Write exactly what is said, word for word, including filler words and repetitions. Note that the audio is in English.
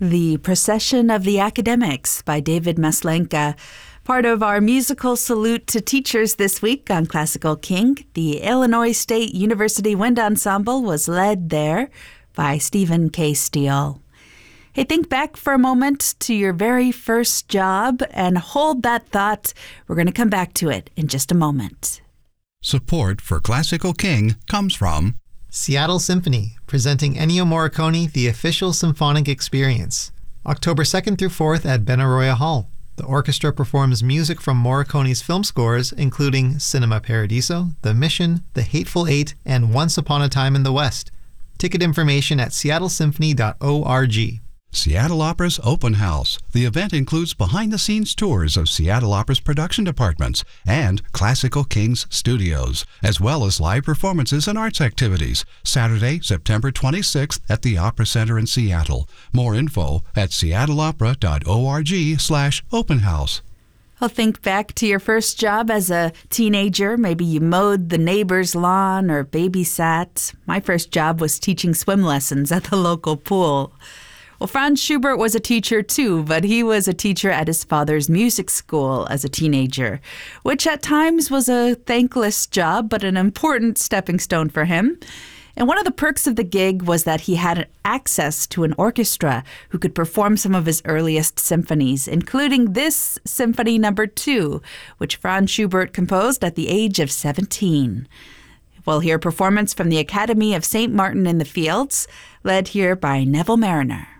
The Procession of the Academics by David Maslenka. Part of our musical salute to teachers this week on Classical King, the Illinois State University Wind Ensemble was led there by Stephen K. Steele. Hey, think back for a moment to your very first job and hold that thought. We're going to come back to it in just a moment. Support for Classical King comes from Seattle Symphony, presenting Ennio Morricone, The Official Symphonic Experience, October second through fourth at Benaroya Hall. The orchestra performs music from Morricone's film scores, including Cinema Paradiso, The Mission, The Hateful Eight, and Once Upon a Time in the West. Ticket information at seattle symphony dot org. Seattle Opera's Open House. The event includes behind-the-scenes tours of Seattle Opera's production departments and Classical Kings studios, as well as live performances and arts activities. Saturday, September twenty-sixth at the Opera Center in Seattle. More info at seattle opera dot org slash open house. Well, think back to your first job as a teenager. Maybe you mowed the neighbor's lawn or babysat. My first job was teaching swim lessons at the local pool. Well, Franz Schubert was a teacher too, but he was a teacher at his father's music school as a teenager, which at times was a thankless job, but an important stepping stone for him. And one of the perks of the gig was that he had access to an orchestra who could perform some of his earliest symphonies, including this Symphony Number Two, which Franz Schubert composed at the age of seventeen. We'll hear a performance from the Academy of Saint Martin in the Fields, led here by Neville Mariner.